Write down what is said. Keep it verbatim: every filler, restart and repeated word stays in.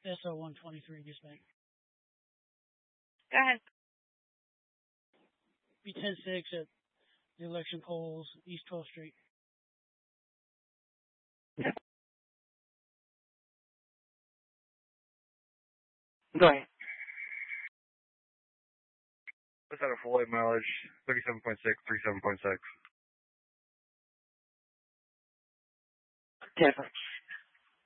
S O one twenty-three, dispatch. Go ahead. Be ten six at the election polls, East twelfth Street. Go ahead. What's that, a full eight mileage, thirty-seven point six, thirty-seven point six. Difference.